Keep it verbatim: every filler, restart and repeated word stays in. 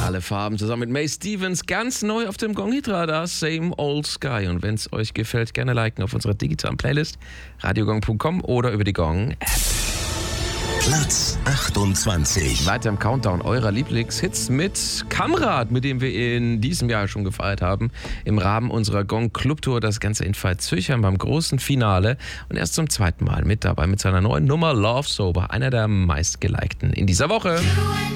Alle Farben zusammen mit May Stevens, ganz neu auf dem Gong-Hit-Radar, Same Old Sky. Und wenn es euch gefällt, gerne liken auf unserer digitalen Playlist, radiogong punkt com oder über die Gong-App. Platz achtundzwanzig. Weiter im Countdown eurer Lieblingshits mit Kamrat, mit dem wir in diesem Jahr schon gefeiert haben, im Rahmen unserer Gong-Club-Tour. Das Ganze in Pfalz-Zürcher beim großen Finale. Und erst zum zweiten Mal mit dabei mit seiner neuen Nummer Love Sober, einer der meistgelikten in dieser Woche.